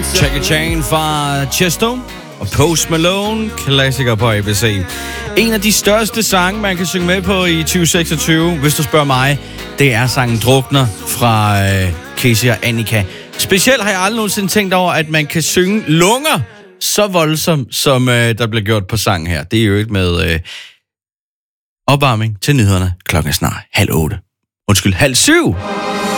Jackie Chan fra Chesto og Post Malone, klassiker på ABC. En af de største sange, man kan synge med på i 2026, hvis du spørger mig, det er sangen Drukner fra Casey og Annika. Specielt har jeg aldrig nogensinde tænkt over, at man kan synge lunger så voldsomt, som der bliver gjort på sangen her. Det er jo ikke med opvarmning til nyhederne. Klokken er snart 7:30.